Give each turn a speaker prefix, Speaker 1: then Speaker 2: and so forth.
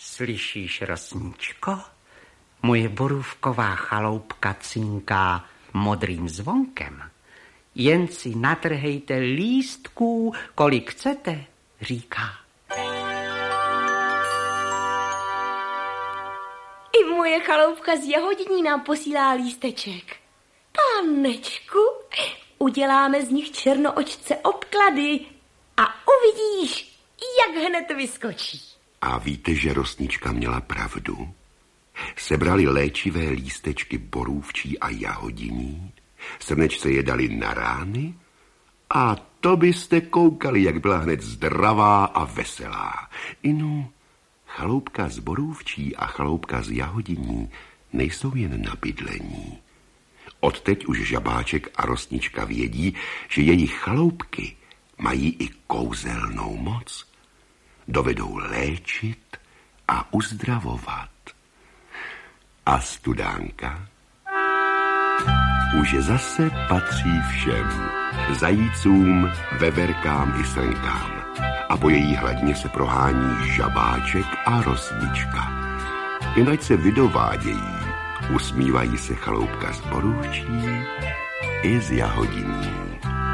Speaker 1: Slyšíš, rosničko? Moje borůvková chaloupka cinká modrým zvonkem. Jen si natrhejte lístků, kolik chcete, říká.
Speaker 2: I moje chaloupka z Jahodiní nám posílá lísteček. Panečku, uděláme z nich černoočce obklady a uvidíš, jak hned vyskočí.
Speaker 3: A víte, že rosnička měla pravdu? Sebrali léčivé lístečky borůvčí a jahodiní, srnečce je dali na rány a to byste koukali, jak byla hned zdravá a veselá. Inu, chaloupka z borůvčí a chaloupka z jahodiní nejsou jen na bydlení. Odteď už žabáček a rosnička vědí, že jejich chaloupky mají i kouzelnou moc. Dovedou léčit a uzdravovat. A studánka už zase patří všem. Zajícům, veverkám i srnkám. A po její hladině se prohání žabáček a rosnička. Jinak se vydovádějí, usmívají se chaloupka z borůvčí i z jahodiní.